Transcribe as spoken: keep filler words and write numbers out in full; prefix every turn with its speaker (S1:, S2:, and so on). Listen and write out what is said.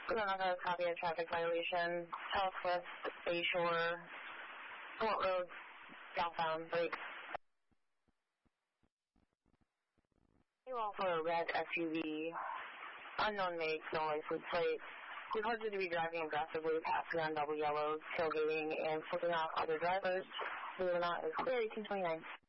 S1: Another copy of traffic violation. Southwest Bayshore, Fort Road, southbound, break. You all for a red S U V, unknown make, no license plate. Reported to be driving aggressively, passing on double yellows, tailgating, and flipping off other drivers. Believe it or not, it's clear eighteen twenty-nine.